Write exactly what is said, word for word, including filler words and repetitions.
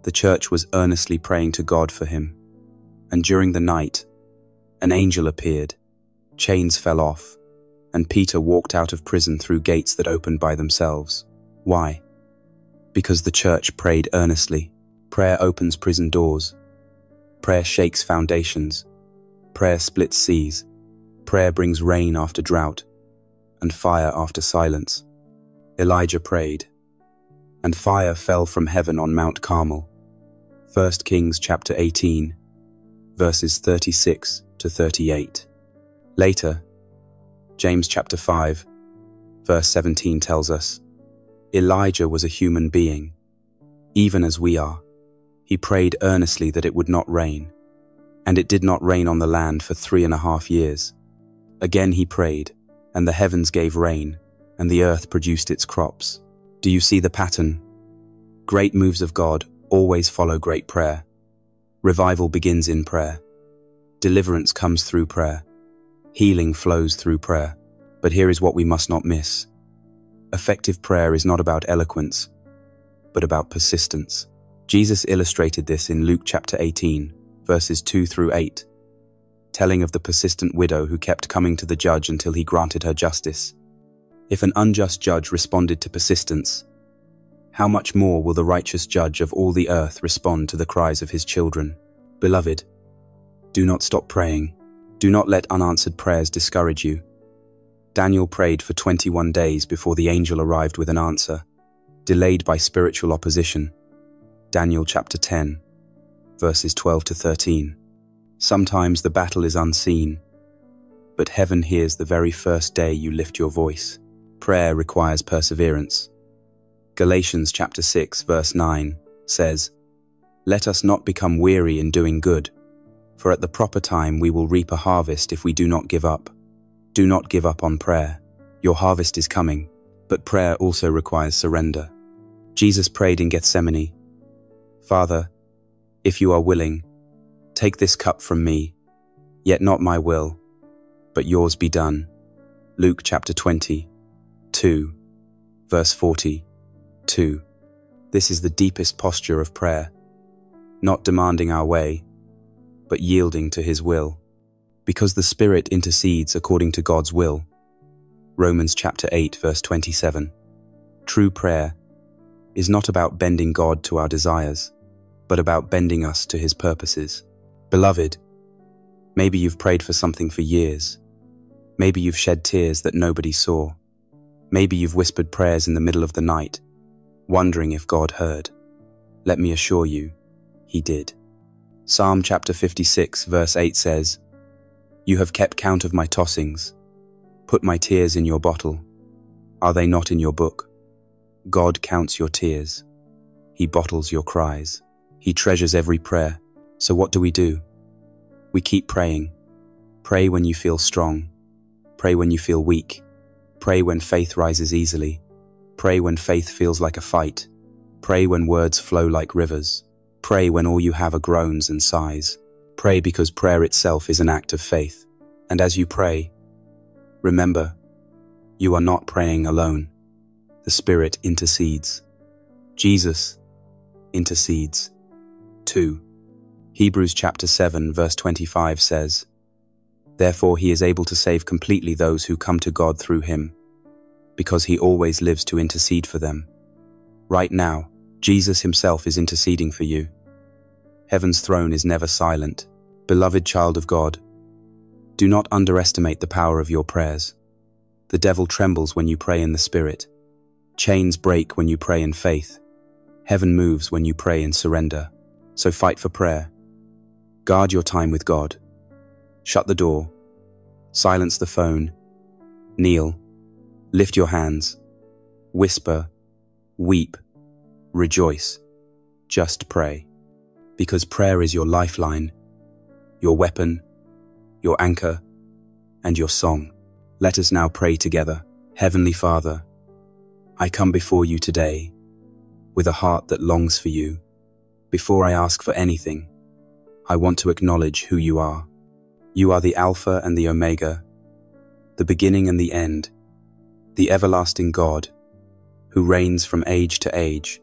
The church was earnestly praying to God for him. And during the night, an angel appeared, chains fell off, and Peter walked out of prison through gates that opened by themselves. Why? Because the church prayed earnestly. Prayer opens prison doors. Prayer shakes foundations. Prayer splits seas. Prayer brings rain after drought, and fire after silence. Elijah prayed, and fire fell from heaven on Mount Carmel. First Kings chapter eighteen, verses thirty-six to thirty-eight. Later, James chapter five, verse seventeen tells us, Elijah was a human being, even as we are. He prayed earnestly that it would not rain, and it did not rain on the land for three and a half years. Again he prayed, and the heavens gave rain, and the earth produced its crops. Do you see the pattern? Great moves of God always follow great prayer. Revival begins in prayer. Deliverance comes through prayer. Healing flows through prayer. But here is what we must not miss. Effective prayer is not about eloquence, but about persistence. Jesus illustrated this in Luke chapter eighteen, verses two through eight, telling of the persistent widow who kept coming to the judge until he granted her justice. If an unjust judge responded to persistence, how much more will the righteous judge of all the earth respond to the cries of his children? Beloved, do not stop praying. Do not let unanswered prayers discourage you. Daniel prayed for twenty-one days before the angel arrived with an answer, delayed by spiritual opposition. Daniel chapter ten, verses twelve to thirteen. Sometimes the battle is unseen, but heaven hears the very first day you lift your voice. Prayer requires perseverance. Galatians chapter six, verse nine says, Let us not become weary in doing good, for at the proper time we will reap a harvest if we do not give up. Do not give up on prayer. Your harvest is coming, but prayer also requires surrender. Jesus prayed in Gethsemane, Father, if you are willing, take this cup from me, yet not my will, but yours be done. Luke chapter twenty, two, verse forty. two. This is the deepest posture of prayer, not demanding our way, but yielding to His will, because the Spirit intercedes according to God's will. Romans chapter eight, verse twenty-seven. True prayer is not about bending God to our desires, but about bending us to His purposes. Beloved, maybe you've prayed for something for years. Maybe you've shed tears that nobody saw. Maybe you've whispered prayers in the middle of the night, wondering if God heard. Let me assure you, He did. Psalm chapter fifty-six, verse eight says, You have kept count of my tossings. Put my tears in your bottle. Are they not in your book? God counts your tears. He bottles your cries. He treasures every prayer. So what do we do? We keep praying. Pray when you feel strong. Pray when you feel weak. Pray when faith rises easily. Pray when faith feels like a fight. Pray when words flow like rivers. Pray when all you have are groans and sighs. Pray because prayer itself is an act of faith. And as you pray, remember, you are not praying alone. The Spirit intercedes. Jesus intercedes. two. Hebrews chapter seven, verse twenty-five says, Therefore He is able to save completely those who come to God through Him, because He always lives to intercede for them. Right now, Jesus Himself is interceding for you. Heaven's throne is never silent. Beloved child of God, do not underestimate the power of your prayers. The devil trembles when you pray in the Spirit. Chains break when you pray in faith. Heaven moves when you pray in surrender. So fight for prayer. Guard your time with God. Shut the door. Silence the phone. Kneel. Lift your hands. Whisper. Weep. Rejoice. Just pray. Because prayer is your lifeline, your weapon, your anchor, and your song. Let us now pray together. Heavenly Father, I come before you today with a heart that longs for you. Before I ask for anything, I want to acknowledge who you are. You are the Alpha and the Omega, the beginning and the end, the everlasting God, who reigns from age to age.